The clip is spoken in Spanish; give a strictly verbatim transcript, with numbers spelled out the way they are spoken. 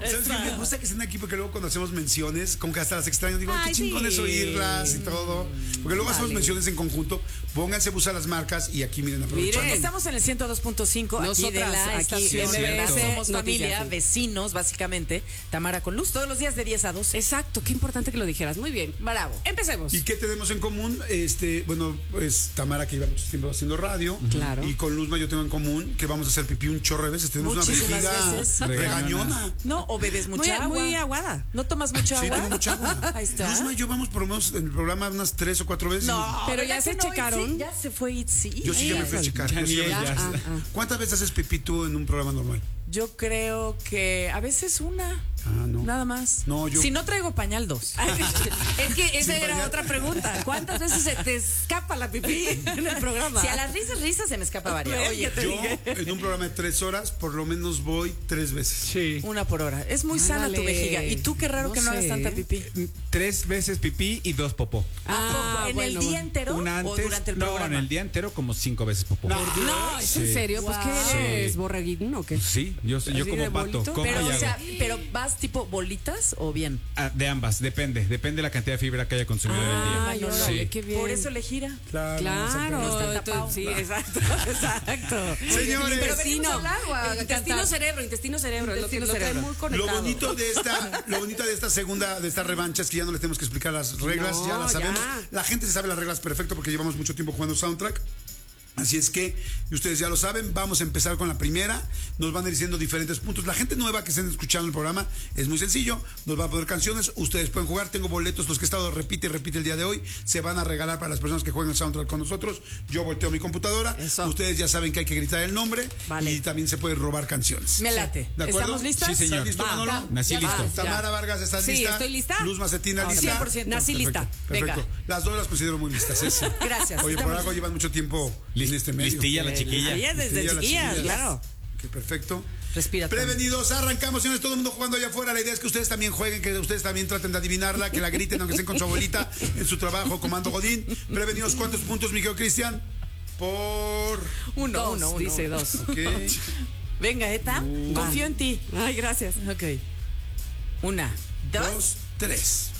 ¿Sabes qué? Me gusta que estén aquí porque luego cuando hacemos menciones, como que hasta las extraño, digo, ay, qué chingón es oírlas y todo. Porque luego hacemos menciones en conjunto. Pónganse a buscar las marcas y aquí miren aprovechando. Miren, estamos en el ciento dos punto cinco aquí de la aquí, estación. M B S, Somos familia, vecinos, básicamente. Tamara con Luz, todos los días de diez a doce. Exacto, qué importante que lo dijeras. Muy bien, bravo. Empecemos. ¿Y qué tenemos en común? Este, bueno, pues Tamara que lleva mucho tiempo haciendo radio. Claro. Y con Luzma yo tengo en común que vamos a hacer pipí un chorro de veces. Tenemos Muchísimas una veces. vejiga regañona. No, o bebes mucha Muy, agua. muy aguada. ¿No tomas mucha Sí, agua? tengo mucha agua. Ahí está. Luzma y yo vamos por lo menos en el programa unas tres o cuatro veces. No, Pero ¿verdad ya se que no? checaron. Sí, ya se fue Itzy. Yo sí ya me fui a checar. Ya Yo sí ni ya me fui a ella. checar. Ah, ah. ¿Cuántas veces haces pipí tú en un programa normal? Yo creo que a veces una. Ah, no. Nada más. No, yo- Si no traigo pañal, dos. Es que esa Sin era pañal. otra pregunta. ¿Cuántas veces se te escapa la pipí en el programa? Si a las risas, risas se me escapa varias. Oye, Yo en un programa de tres horas por lo menos voy tres veces. Sí. una por hora. Es muy sana tu Ándale. vejiga. Y tú qué raro No que no hagas sé. tanta pipí. Tres veces pipí y dos popó. Ah, ¿En bueno. el día entero Una o antes. durante el no, programa? en el día entero como cinco veces popó. No, ¿es en Sí. serio? Pues Wow. ¿qué eres? Sí. ¿Borreguín o qué? Sí, yo, yo ¿Así como de pato. bolito? Como Pero, y o hago. sea, pero vas tipo bolitas o bien. Ah, de ambas, depende. Depende de la cantidad de fibra que haya consumido en el día. Ay, no, no. órale, Sí. qué bien. Por eso le gira. Claro. Claro, No está entonces, tapado. sí, exacto, exacto. Señores. Pero venimos a hablar o a El intestino cantar. cerebro, intestino cerebro, es lo que Intestino lo trae cerebro. muy Lo conectado. bonito de esta, lo bonito de esta segunda, de esta revancha es que ya no les tenemos que explicar las reglas, No, ya las sabemos. ya. La gente se sabe las reglas perfecto porque llevamos mucho tiempo jugando Soundtrack. Así es que, y ustedes ya lo saben, vamos a empezar con la primera. Nos van a ir diciendo diferentes puntos. La gente nueva que estén escuchando el programa es muy sencillo. Nos va a poner canciones. Ustedes pueden jugar. Tengo boletos. Los que he estado repite y repite el día de hoy se van a regalar para las personas que jueguen el Soundtrack con nosotros. Yo volteo mi computadora. Eso. Ustedes ya saben que hay que gritar el nombre. Vale. Y también se pueden robar canciones. Me late. ¿De acuerdo? ¿Estamos listas? Sí, señor. ¿Estás listo, Va, Manolo? va. Nací Ya listo. va, Tamara ya. Vargas, ¿estás Sí, lista? estoy lista. Luz Macetina, No, ¿lista? cien por ciento. Nací Perfecto, lista. Perfecto. Venga. Las dos las considero muy listas. ¿eh? Sí. Gracias. Oye, por Estamos- algo llevan mucho tiempo en este medio. Listilla la chiquilla. Ella desde Listilla, las chiquillas, chiquillas. claro. Ok, perfecto. Respira. Tom. Prevenidos, arrancamos, señores, todo el mundo jugando allá afuera. La idea es que ustedes también jueguen, que ustedes también traten de adivinarla, que la griten, aunque estén con su abuelita en su trabajo, Comando Godín. Prevenidos, ¿cuántos puntos, mi querido Cristian? Por... Uno, Dos, uno, uno. dice dos. Ok. Venga, Eta. Confío en ti. Ay, gracias. Ok. Una, dos. Dos, tres.